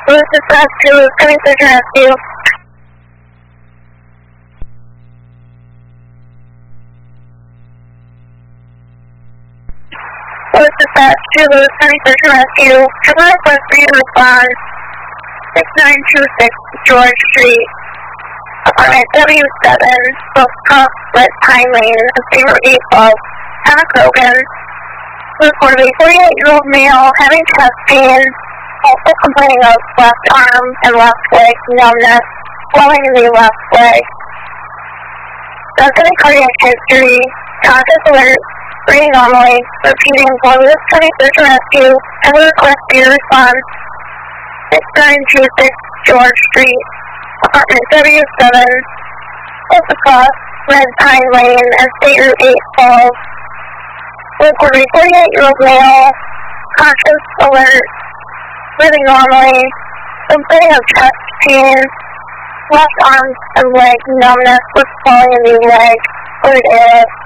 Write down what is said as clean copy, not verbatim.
Louis dispatch to coming search and rescue. Louis dispatch to Louis coming search and rescue. Have a request for you to respond. 6926 George Street. Apartment W7, Book Cross, Red Pine Lane, Zero 812, Hannah Krogan. Reported a 48-year-old male having chest pain, also complaining of left arm and left leg numbness, swelling in the left leg. Sensitive cardiac history, conscious alert, breathing normally, repeating Louis County Search and Rescue, and we request for your response. 6926 George Street, Apartment W7, Book Cross, Red Pine Lane, and State Route 812. Reported a 48-year-old male, conscious, alert, breathing normally, complaining of chest pain, left arm and leg numbness with swelling in the leg, fluid airless.